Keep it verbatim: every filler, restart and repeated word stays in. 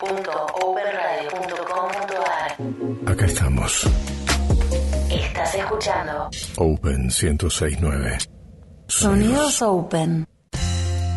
punto open radio punto com punto a r. Acá estamos. Estás escuchando Open ciento seis punto nueve. Sonidos Open.